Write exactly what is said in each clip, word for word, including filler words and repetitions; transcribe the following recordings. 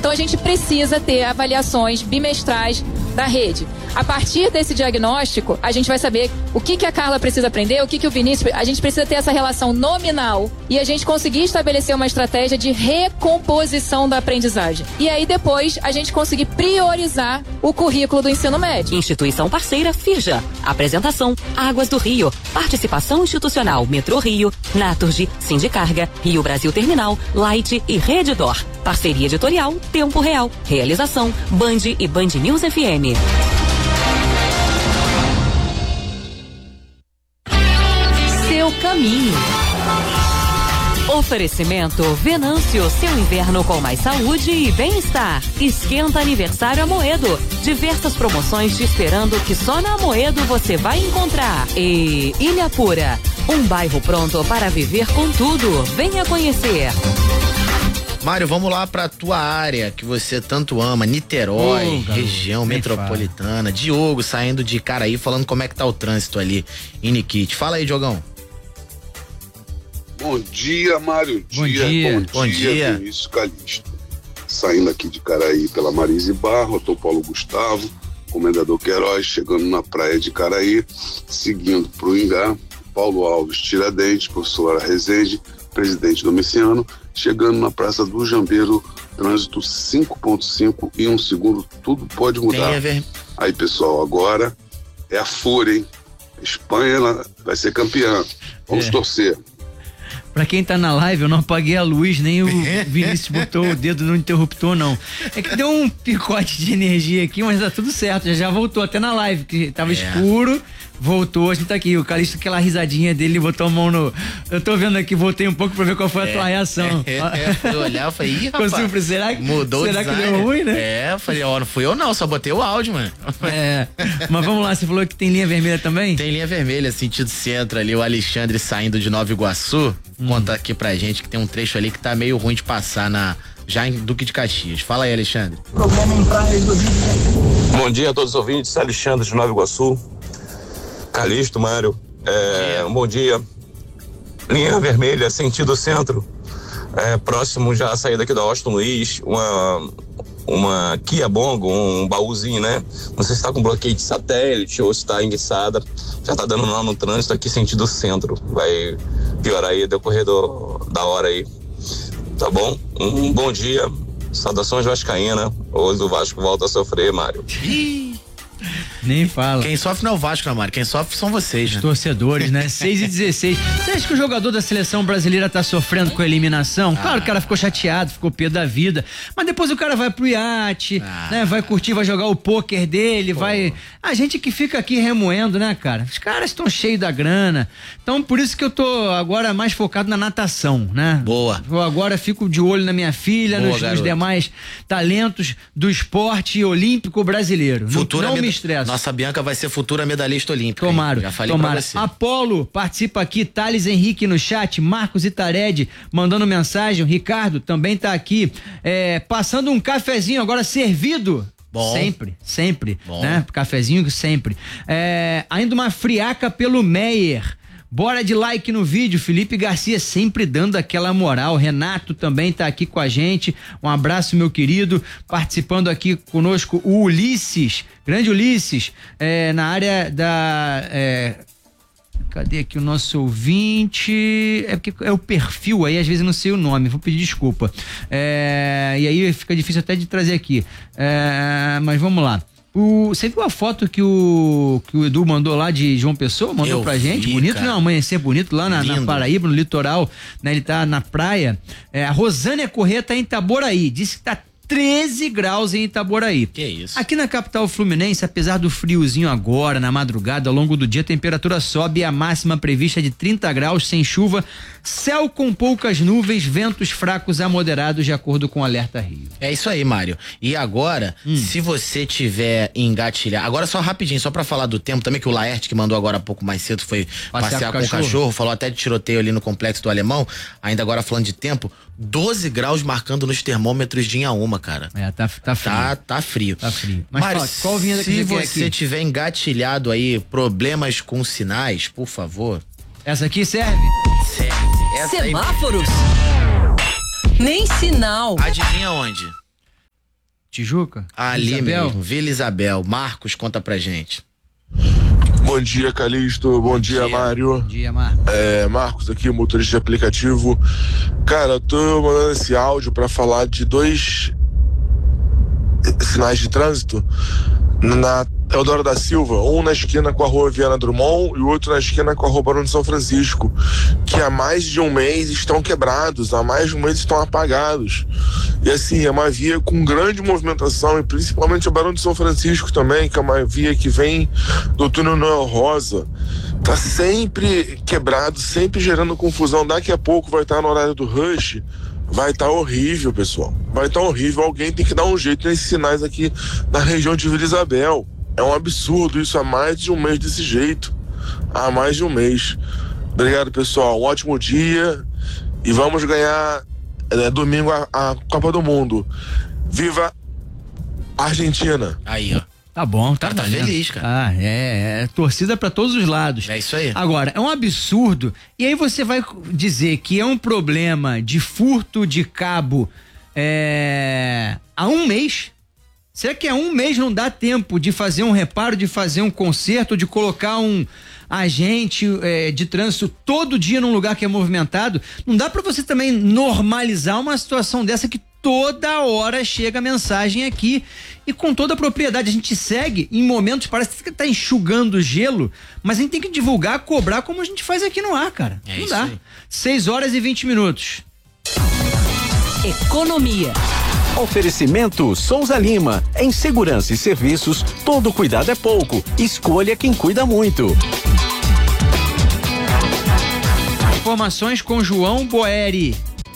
Então a gente precisa ter avaliações bimestrais da rede. A partir desse diagnóstico, a gente vai saber o que, que a Carla precisa aprender, o que, que o Vinícius... A gente precisa ter essa relação nominal e a gente conseguir estabelecer uma estratégia de recomposição da aprendizagem. E aí depois a gente conseguir priorizar o currículo do ensino médio. Instituição parceira Firja. Apresentação Águas do Rio. Participação institucional Metrô Rio, Naturgy, Sindicarga, Rio Brasil Terminal, Light e Redditor. Parceria editorial Tempo Real. Realização Band e Band News F M. Seu caminho. Oferecimento Venâncio, seu inverno com mais saúde e bem-estar. Esquenta aniversário Amoedo. Diversas promoções te esperando que só na Amoedo você vai encontrar. E Ilha Pura, um bairro pronto para viver com tudo. Venha conhecer. Mário, vamos lá pra tua área que você tanto ama, Niterói, oh, região metropolitana. Fala. Diogo saindo de Caraí falando como é que tá o trânsito ali em Nikit. Fala aí, Diogão. Bom dia, Mário. Bom dia. dia. Bom, Bom dia, dia. Vinícius Calixto. Saindo aqui de Caraí pela Marise Barro, eu tô Paulo Gustavo, Comendador Queiroz, chegando na praia de Caraí, seguindo pro Ingá, Paulo Alves Tiradentes, professora Rezende, presidente Domiciano, chegando na Praça do Jambeiro, trânsito cinco ponto cinco e um segundo, tudo pode mudar. Aí, pessoal, agora é a fúria, hein? A Espanha ela vai ser campeã. Vamos é. torcer. Pra quem tá na live, eu não apaguei a luz, nem o Vinícius botou o dedo no interruptor, não. É que deu um picote de energia aqui, mas tá tudo certo, já, já voltou até na live, que tava é. escuro, voltou, a gente tá aqui, o Calixto, aquela risadinha dele, ele botou a mão no... Eu tô vendo aqui, voltei um pouco pra ver qual foi a é. tua reação. É, é, fui olhar, eu falei, ih, rapaz, surpresa, será que, mudou será o design? Que deu ruim, né? É, eu falei, ó, não fui eu não, só botei o áudio, mano. É, mas vamos lá, você falou que tem linha vermelha também? Tem linha vermelha, sentido centro ali, o Alexandre saindo de Nova Iguaçu, hum. conta aqui pra gente que tem um trecho ali que tá meio ruim de passar na, já em Duque de Caxias. Fala aí, Alexandre. Bom dia a todos os ouvintes, Alexandre de Nova Iguaçu. Calixto, Mário, é, um bom dia. Linha vermelha, sentido centro, é, próximo já a saída aqui da Austin Luiz, uma, uma Kia Bongo, um baúzinho, né? Não sei se está com bloqueio de satélite ou se está enguiçada, já está dando nó no trânsito aqui, sentido centro. Vai piorar aí decorrer do, da hora aí, tá bom? Um bom dia, saudações vascaína, hoje o Vasco volta a sofrer, Mário. Nem fala. Quem sofre não é o Vasco, não, Mário. Quem sofre são vocês, Os né? torcedores, né? seis e dezesseis. Você acha que o jogador da seleção brasileira tá sofrendo com a eliminação? Ah. Claro, o cara ficou chateado, ficou pé da vida. Mas depois o cara vai pro iate, ah. né? Vai curtir, vai jogar o pôquer dele, Pô. vai... A gente que fica aqui remoendo, né, cara? Os caras estão cheios da grana. Então, por isso que eu tô agora mais focado na natação, né? Boa. Eu agora fico de olho na minha filha, Boa, nos, nos demais talentos do esporte olímpico brasileiro. Futura não, não med- me estressa. Nossa Bianca vai ser futura medalhista olímpica. Tomara, Já falei tomara. pra você. Apolo participa aqui, Thales Henrique no chat, Marcos Itarede mandando mensagem, o Ricardo também tá aqui, é, passando um cafezinho agora servido. Bom. Sempre, sempre, Bom. né? Cafezinho sempre. É, ainda uma friaca pelo Meyer. Bora de like no vídeo, Felipe Garcia sempre dando aquela moral, Renato também tá aqui com a gente, um abraço meu querido, participando aqui conosco o Ulisses, grande Ulisses, é, na área da... É, cadê aqui o nosso ouvinte? É porque é o perfil aí, às vezes eu não sei o nome, vou pedir desculpa. É, e aí fica difícil até de trazer aqui, é, mas vamos lá. O, você viu a foto que o, que o Edu mandou lá de João Pessoa? Mandou Eu pra gente? Vi, bonito, cara. não? Amanhecer bonito lá na, na Paraíba, no litoral, né? Ele tá na praia. É, a Rosânia Corrêa tá em Itaboraí. Disse que tá treze graus em Itaboraí. Que isso? Aqui na capital fluminense, apesar do friozinho agora, na madrugada, ao longo do dia, a temperatura sobe e a máxima prevista é de trinta graus, sem chuva, céu com poucas nuvens, ventos fracos a moderados, de acordo com o Alerta Rio. É isso aí, Mário. E agora, hum. se você tiver engatilhar, agora só rapidinho, só pra falar do tempo também, que o Laerte, que mandou agora há pouco mais cedo, foi passear, passear com, com o cachorro. cachorro, falou até de tiroteio ali no Complexo do Alemão, ainda agora falando de tempo, doze graus marcando nos termômetros de Inhaúma, cara. É, tá, tá frio. Tá, tá frio. Tá frio. Mas Mário, fala, qual vinheta que se você, você aqui? tiver engatilhado aí, problemas com sinais, por favor. Essa aqui serve? Serve. Essa Semáforos? Aí... Nem sinal. Adivinha onde? Tijuca? Ali Isabel. mesmo, Vila Isabel. Marcos, conta pra gente. Bom dia, Calixto. Bom, Bom dia, dia, Mário. Bom dia, Marcos. É, Marcos aqui, motorista de aplicativo. Cara, eu tô mandando esse áudio pra falar de dois sinais de trânsito na Eudoro da Silva, um na esquina com a rua Viana Drummond e o outro na esquina com a rua Barão de São Francisco, que há mais de um mês estão quebrados, há mais de um mês estão apagados. E assim, é uma via com grande movimentação, e principalmente o Barão de São Francisco também, que é uma via que vem do túnel Noel Rosa. Tá sempre quebrado, sempre gerando confusão. Daqui a pouco vai estar no horário do rush. Vai estar tá horrível, pessoal. Vai estar tá horrível. Alguém tem que dar um jeito nesses sinais aqui na região de Vila Isabel. É um absurdo isso há mais de um mês desse jeito. Há mais de um mês. Obrigado, pessoal. Um ótimo dia. E vamos ganhar é, domingo a, a Copa do Mundo. Viva a Argentina. Aí, ó. Tá bom, tá, tá feliz, cara. Ah, é, é torcida pra todos os lados. É isso aí. Agora, é um absurdo. E aí você vai dizer que é um problema de furto de cabo é, há um mês? Será que há um mês não dá tempo de fazer um reparo, de fazer um conserto, de colocar um agente é, de trânsito todo dia num lugar que é movimentado? Não dá pra você também normalizar uma situação dessa que toda hora chega mensagem aqui e com toda a propriedade. A gente segue em momentos, parece que tá enxugando gelo, mas a gente tem que divulgar, cobrar como a gente faz aqui no ar, cara. É não isso dá. Aí. seis horas e vinte minutos. Economia. Oferecimento Souza Lima. Em segurança e serviços, todo cuidado é pouco. Escolha quem cuida muito. Informações com João Boeri.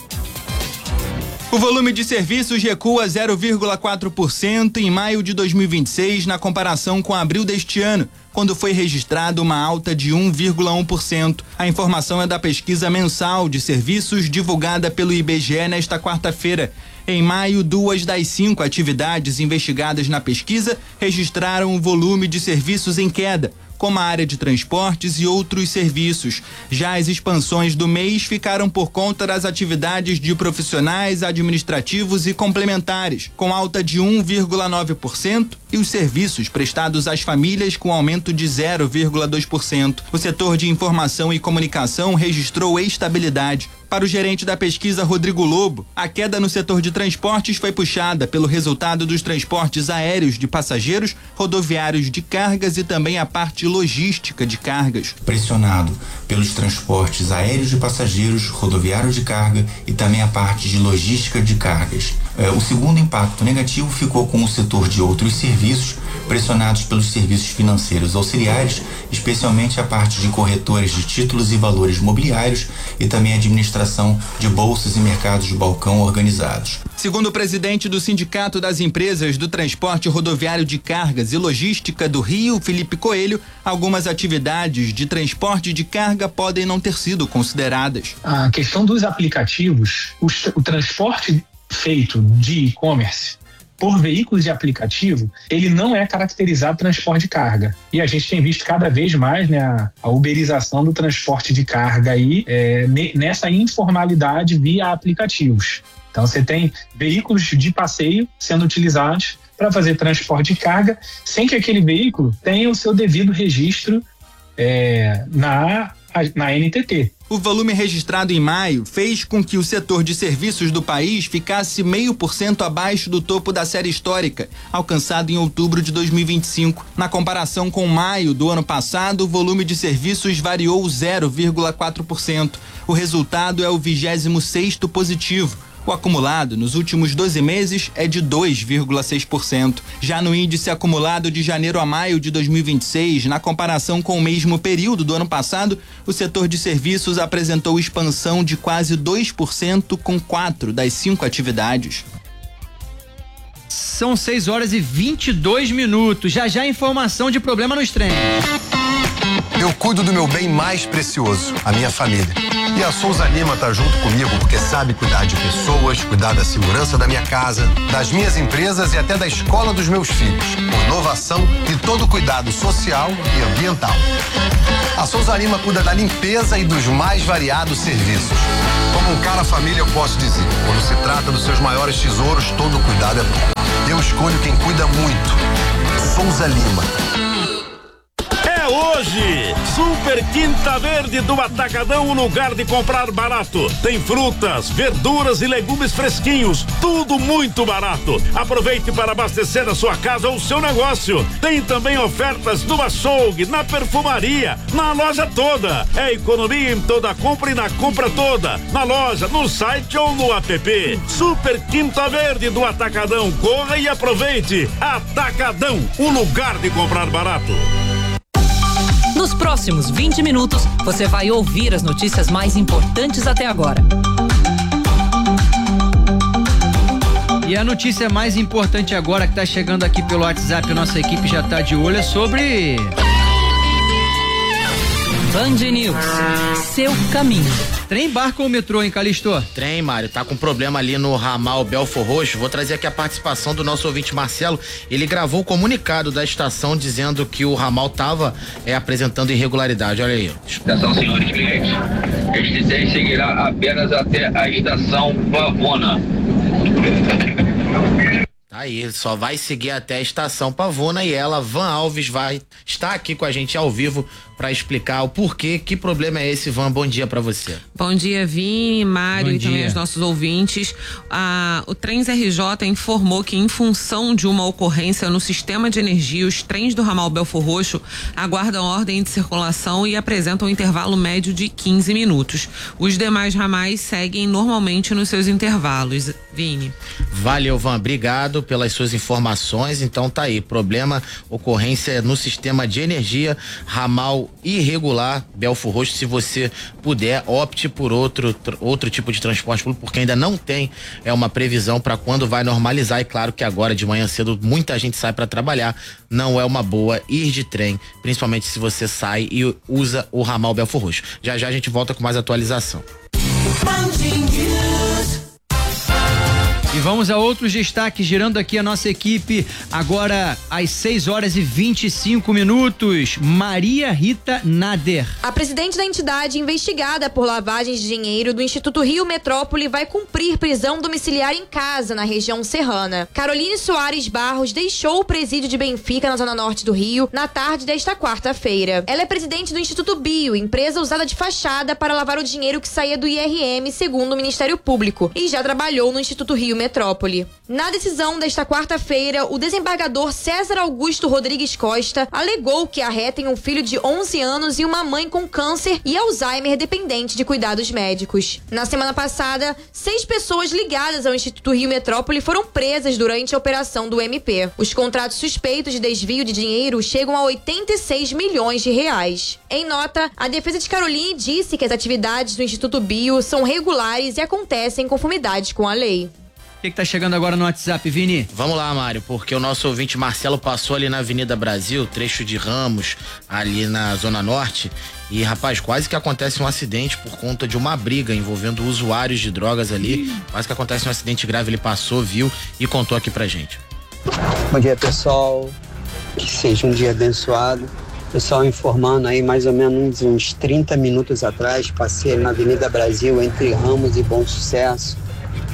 O volume de serviços recua zero vírgula quatro por cento em maio de dois mil e vinte e seis na comparação com abril deste ano, quando foi registrada uma alta de um vírgula um por cento. A informação é da pesquisa mensal de serviços divulgada pelo I B G E nesta quarta-feira. Em maio, duas das cinco atividades investigadas na pesquisa registraram um volume de serviços em queda, como a área de transportes e outros serviços. Já as expansões do mês ficaram por conta das atividades de profissionais, administrativos e complementares, com alta de um vírgula nove por cento, e os serviços prestados às famílias com aumento de zero vírgula dois por cento. O setor de informação e comunicação registrou estabilidade. Para o gerente da pesquisa, Rodrigo Lobo, a queda no setor de transportes foi puxada pelo resultado dos transportes aéreos de passageiros, rodoviários de cargas e também a parte logística de cargas. Pressionado pelos transportes aéreos de passageiros, rodoviários de carga e também a parte de logística de cargas. É, o segundo impacto negativo ficou com o setor de outros serviços, pressionados pelos serviços financeiros auxiliares, especialmente a parte de corretores de títulos e valores mobiliários e também a administração de bolsas e mercados de balcão organizados. Segundo o presidente do Sindicato das Empresas do Transporte Rodoviário de Cargas e Logística do Rio, Felipe Coelho, algumas atividades de transporte de carga podem não ter sido consideradas. A questão dos aplicativos, o, o transporte feito de e-commerce por veículos de aplicativo, ele não é caracterizado transporte de carga. E a gente tem visto cada vez mais, né, a, a uberização do transporte de carga aí, é, nessa informalidade via aplicativos. Então você tem veículos de passeio sendo utilizados para fazer transporte de carga, sem que aquele veículo tenha o seu devido registro é, na, na N T T. O volume registrado em maio fez com que o setor de serviços do país ficasse meio por cento abaixo do topo da série histórica, alcançado em outubro de dois mil e vinte e cinco. Na comparação com maio do ano passado, o volume de serviços variou zero vírgula quatro por cento. O resultado é o vigésimo sexto positivo. O acumulado nos últimos doze meses é de dois vírgula seis por cento. Já no índice acumulado de janeiro a maio de dois mil e vinte e seis, na comparação com o mesmo período do ano passado, o setor de serviços apresentou expansão de quase dois por cento com quatro das cinco atividades. São seis horas e vinte e dois minutos. Já já informação de problema nos trens. Eu cuido do meu bem mais precioso, a minha família. E a Souza Lima tá junto comigo porque sabe cuidar de pessoas, cuidar da segurança da minha casa, das minhas empresas e até da escola dos meus filhos, com inovação e todo cuidado social e ambiental. A Souza Lima cuida da limpeza e dos mais variados serviços. Como um cara família, eu posso dizer, quando se trata dos seus maiores tesouros, todo cuidado é bom. Eu escolho escolho quem cuida muito. Souza Lima. É hoje, Super Quinta Verde do Atacadão, um lugar de comprar barato. Tem frutas, verduras e legumes fresquinhos, tudo muito barato. Aproveite para abastecer a sua casa ou o seu negócio. Tem também ofertas no açougue, na perfumaria, na loja toda. É economia em toda a compra e na compra toda, na loja, no site ou no app. Super Quinta Verde do Atacadão, corra e aproveite. Atacadão, um lugar de comprar barato. Nos próximos vinte minutos, você vai ouvir as notícias mais importantes até agora. E a notícia mais importante agora que tá chegando aqui pelo WhatsApp, a nossa equipe já tá de olho, é sobre... Band News, seu caminho. Trem, barco ou metrô, hein, Calixto? Trem, Mário, tá com problema ali no ramal Belfor Roxo. Vou trazer aqui a participação do nosso ouvinte Marcelo. Ele gravou o comunicado da estação dizendo que o ramal tava é, apresentando irregularidade. Olha aí. Atenção, senhores clientes. Este trem seguirá apenas até a estação Pavona. Aí, só vai seguir até a estação Pavona e ela, Van Alves, vai estar aqui com a gente ao vivo para explicar o porquê, que problema é esse, Van. Bom dia para você. Bom dia, Vini, Mário e também os nossos ouvintes. Ah, o Trens R J informou que, em função de uma ocorrência no sistema de energia, os trens do ramal Belfor Roxo aguardam ordem de circulação e apresentam um intervalo médio de quinze minutos. Os demais ramais seguem normalmente nos seus intervalos. Vini. Valeu, Van. Obrigado pelas suas informações. Então tá aí, problema, ocorrência no sistema de energia, ramal irregular Belfor Roxo. Se você puder, opte por outro outro tipo de transporte público, porque ainda não tem é uma previsão para quando vai normalizar. E claro que agora de manhã cedo muita gente sai para trabalhar, não é uma boa ir de trem, principalmente se você sai e usa o ramal Belfor Roxo. Já já a gente volta com mais atualização. E vamos a outros destaques, girando aqui a nossa equipe, agora às seis horas e vinte e cinco minutos. Maria Rita Nader. A presidente da entidade investigada por lavagem de dinheiro do Instituto Rio Metrópole vai cumprir prisão domiciliar em casa, na região serrana. Caroline Soares Barros deixou o presídio de Benfica, na zona norte do Rio, na tarde desta quarta-feira. Ela é presidente do Instituto Bio, empresa usada de fachada para lavar o dinheiro que saía do I R M, segundo o Ministério Público, e já trabalhou no Instituto Rio Metrópole. Metrópole. Na decisão desta quarta-feira, o desembargador César Augusto Rodrigues Costa alegou que a ré tem um filho de onze anos e uma mãe com câncer e Alzheimer dependente de cuidados médicos. Na semana passada, seis pessoas ligadas ao Instituto Rio Metrópole foram presas durante a operação do M P. Os contratos suspeitos de desvio de dinheiro chegam a oitenta e seis milhões de reais. Em nota, a defesa de Caroline disse que as atividades do Instituto Bio são regulares e acontecem em conformidade com a lei. O que, que tá chegando agora no WhatsApp, Vini? Vamos lá, Mário, porque o nosso ouvinte Marcelo passou ali na Avenida Brasil, trecho de Ramos, ali na Zona Norte, e, rapaz, quase que acontece um acidente por conta de uma briga envolvendo usuários de drogas ali. Ih. Quase que acontece um acidente grave, ele passou, viu e contou aqui pra gente. Bom dia, pessoal, que seja um dia abençoado. Pessoal, informando aí, mais ou menos uns trinta minutos atrás, passei na Avenida Brasil, entre Ramos e Bom Sucesso.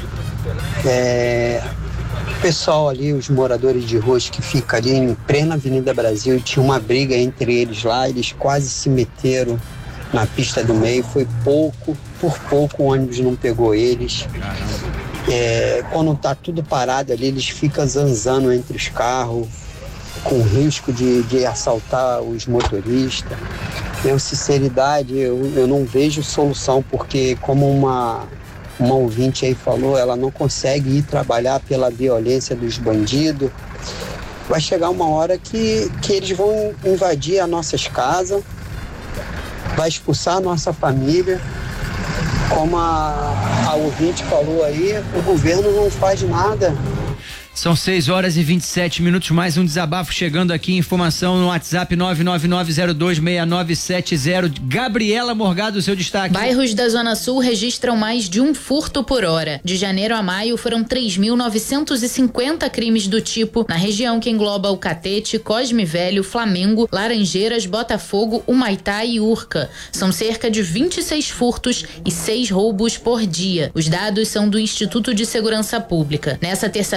É, o pessoal ali, os moradores de ruas que ficam ali em plena Avenida Brasil, tinha uma briga entre eles lá, eles quase se meteram na pista do meio, foi pouco, por pouco o ônibus não pegou eles. É, quando tá tudo parado ali, eles ficam zanzando entre os carros, com risco de, de assaltar os motoristas. Eu, sinceridade, eu, eu não vejo solução, porque como uma... Uma ouvinte aí falou, ela não consegue ir trabalhar pela violência dos bandidos. Vai chegar uma hora que, que eles vão invadir as nossas casas, vai expulsar a nossa família. Como a, a ouvinte falou aí, o governo não faz nada. São seis horas e vinte e sete minutos, mais um desabafo chegando aqui, informação no WhatsApp nove nove nove zero dois seis nove sete zero. Gabriela Morgado, seu destaque. Bairros da Zona Sul registram mais de um furto por hora. De janeiro a maio foram três mil novecentos e cinquenta crimes do tipo na região que engloba o Catete, Cosme Velho, Flamengo, Laranjeiras, Botafogo, Humaitá e Urca. São cerca de vinte e seis furtos e seis roubos por dia. Os dados são do Instituto de Segurança Pública. Nessa terça-feira,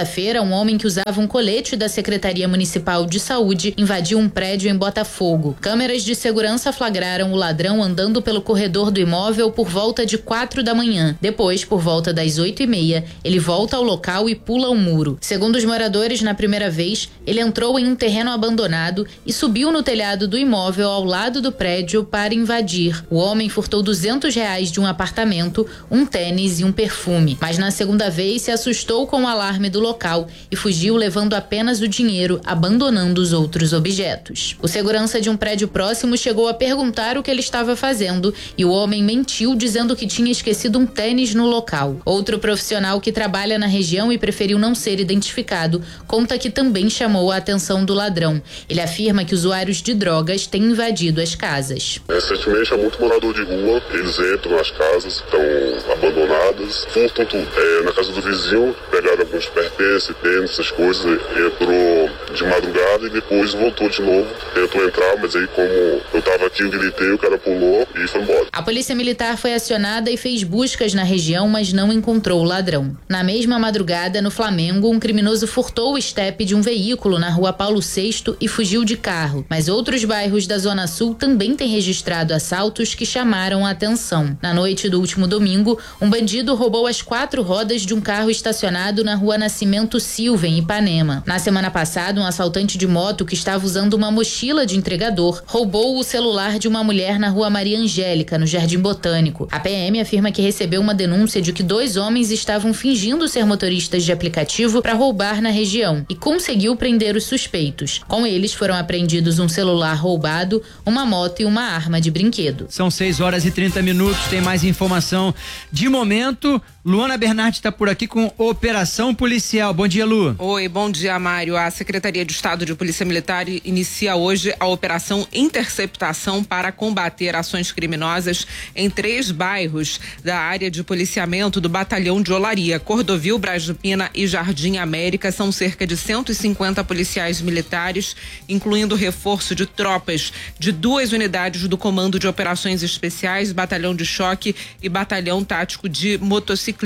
um homem que usava um colete da Secretaria Municipal de Saúde invadiu um prédio em Botafogo. Câmeras de segurança flagraram o ladrão andando pelo corredor do imóvel por volta de quatro da manhã. Depois, por volta das oito e meia, ele volta ao local e pula o muro. Segundo os moradores, na primeira vez, ele entrou em um terreno abandonado e subiu no telhado do imóvel ao lado do prédio para invadir. O homem furtou duzentos reais de um apartamento, um tênis e um perfume. Mas na segunda vez se assustou com o alarme do local e fugiu levando apenas o dinheiro, abandonando os outros objetos. O segurança de um prédio próximo chegou a perguntar o que ele estava fazendo e o homem mentiu dizendo que tinha esquecido um tênis no local. Outro profissional que trabalha na região e preferiu não ser identificado conta que também chamou a atenção do ladrão. Ele afirma que usuários de drogas têm invadido as casas. Recentemente há muito morador de rua, eles entram nas casas, estão abandonadas, furtam tudo. É, na casa do vizinho, pegaram alguns pertences, tênis, essas coisas, entrou de madrugada e depois voltou de novo, tentou entrar, mas aí como eu tava aqui, eu gritei, o cara pulou e foi embora. A polícia militar foi acionada e fez buscas na região, mas não encontrou o ladrão. Na mesma madrugada, no Flamengo, um criminoso furtou o estepe de um veículo na rua Paulo sexto e fugiu de carro. Mas outros bairros da Zona Sul também têm registrado assaltos que chamaram a atenção. Na noite do último domingo, um bandido roubou as quatro rodas de um carro estacionado na rua Nascimento Silva, em Ipanema. Na semana passada, um assaltante de moto que estava usando uma mochila de entregador roubou o celular de uma mulher na rua Maria Angélica, no Jardim Botânico. A P M afirma que recebeu uma denúncia de que dois homens estavam fingindo ser motoristas de aplicativo para roubar na região e conseguiu prender os suspeitos. Com eles foram apreendidos um celular roubado, uma moto e uma arma de brinquedo. São seis horas e trinta minutos, tem mais informação de momento. Luana Bernardi está por aqui com Operação Policial. Bom dia, Lu. Oi, bom dia, Mário. A Secretaria de Estado de Polícia Militar inicia hoje a Operação Interceptação para combater ações criminosas em três bairros da área de policiamento do Batalhão de Olaria. Cordovil, Braz de Pina e Jardim América. São cerca de cento e cinquenta policiais militares, incluindo reforço de tropas de duas unidades do Comando de Operações Especiais, Batalhão de Choque e Batalhão Tático de Motociclistas.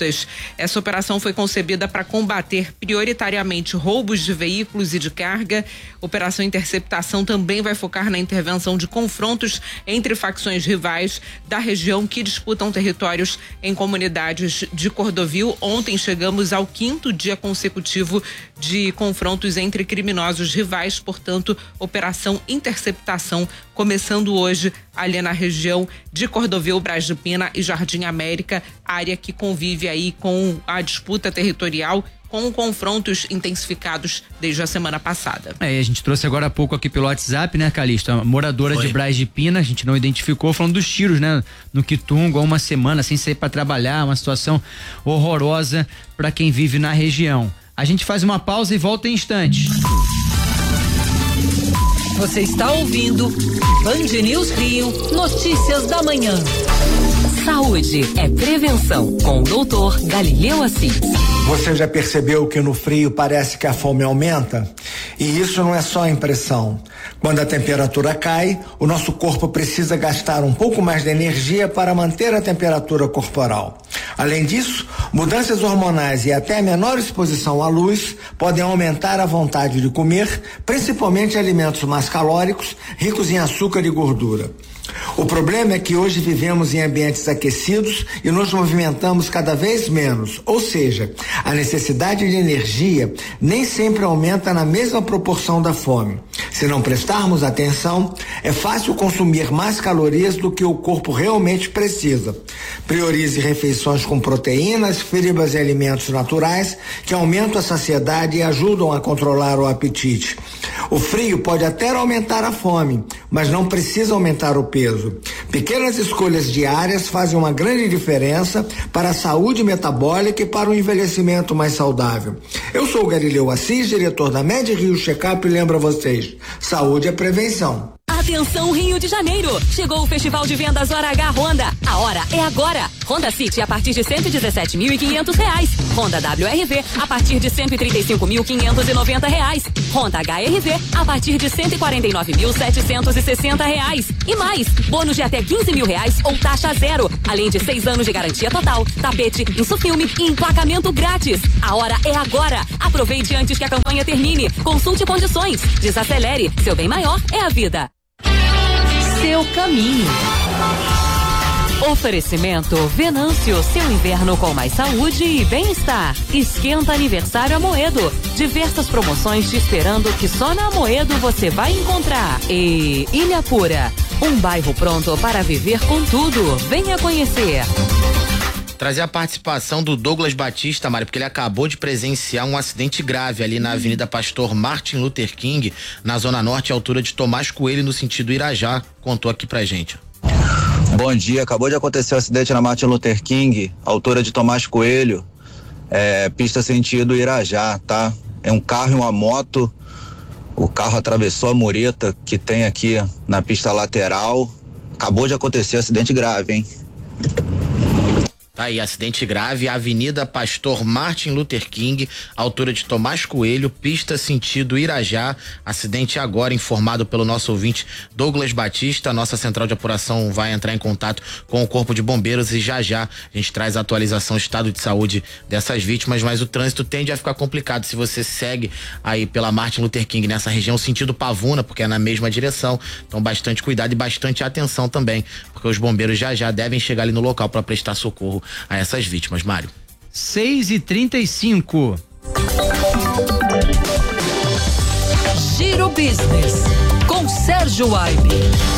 Essa operação foi concebida para combater prioritariamente roubos de veículos e de carga. Operação Interceptação também vai focar na intervenção de confrontos entre facções rivais da região que disputam territórios em comunidades de Cordovil. Ontem chegamos ao quinto dia consecutivo de confrontos entre criminosos rivais, portanto, Operação Interceptação começando hoje ali na região de Cordovil, Braz de Pina e Jardim América, área que convive aí com a disputa territorial, com confrontos intensificados desde a semana passada. É, a gente trouxe agora há pouco aqui pelo WhatsApp, né, Calixto? A moradora Foi. de Braz de Pina, a gente não identificou, falando dos tiros, né, no Quitungo, há uma semana sem sair para trabalhar, uma situação horrorosa para quem vive na região. A gente faz uma pausa e volta em instantes. Você está ouvindo Band News Rio, notícias da manhã. Saúde é prevenção, com o doutor Galileu Assis. Você já percebeu que no frio parece que a fome aumenta? E isso não é só impressão. Quando a temperatura cai, o nosso corpo precisa gastar um pouco mais de energia para manter a temperatura corporal. Além disso, mudanças hormonais e até a menor exposição à luz podem aumentar a vontade de comer, principalmente alimentos mais calóricos, ricos em açúcar e gordura. O problema é que hoje vivemos em ambientes aquecidos e nos movimentamos cada vez menos, ou seja, a necessidade de energia nem sempre aumenta na mesma proporção da fome. Se não prestarmos atenção, é fácil consumir mais calorias do que o corpo realmente precisa. Priorize refeições com proteínas, fibras e alimentos naturais que aumentam a saciedade e ajudam a controlar o apetite. O frio pode até aumentar a fome, mas não precisa aumentar o peso. Pequenas escolhas diárias fazem uma grande diferença para a saúde metabólica e para o envelhecimento mais saudável. Eu sou o Galileu Assis, diretor da Med Rio Checkup, e lembro a vocês, saúde é prevenção. A Atenção Rio de Janeiro, chegou o Festival de Vendas Hora H Honda. A hora é agora. Honda City a partir de cento e dezessete mil e quinhentos reais. Honda W R V a partir de cento e trinta e cinco mil quinhentos e noventa reais. Honda H R V a partir de cento e quarenta e nove mil setecentos e sessenta reais. E mais, bônus de até quinze mil reais ou taxa zero. Além de seis anos de garantia total, tapete, insufilme e emplacamento grátis. A hora é agora. Aproveite antes que a campanha termine. Consulte condições. Desacelere. Seu bem maior é a vida. Seu caminho. Oferecimento Venâncio, seu inverno com mais saúde e bem-estar. Esquenta aniversário Amoedo. Diversas promoções te esperando que só na Amoedo você vai encontrar. E Ilha Pura, um bairro pronto para viver com tudo. Venha conhecer. Trazer a participação do Douglas Batista, Mário, porque ele acabou de presenciar um acidente grave ali na Avenida Pastor Martin Luther King, na Zona Norte, à altura de Tomás Coelho, no sentido Irajá. Contou aqui pra gente. Bom dia, acabou de acontecer um acidente na Martin Luther King, altura de Tomás Coelho, é, pista sentido Irajá, tá? É um carro e uma moto, o carro atravessou a mureta que tem aqui na pista lateral, acabou de acontecer acidente grave, hein? Tá aí, acidente grave, Avenida Pastor Martin Luther King, altura de Tomás Coelho, pista sentido Irajá. Acidente agora informado pelo nosso ouvinte Douglas Batista. Nossa central de apuração vai entrar em contato com o Corpo de Bombeiros e já já a gente traz a atualização, estado de saúde dessas vítimas, mas o trânsito tende a ficar complicado se você segue aí pela Martin Luther King nessa região, sentido Pavuna, porque é na mesma direção. Então bastante cuidado e bastante atenção também, porque os bombeiros já já devem chegar ali no local para prestar socorro a essas vítimas, Mário. seis e trinta e cinco. Giro Business com Sérgio Aibe.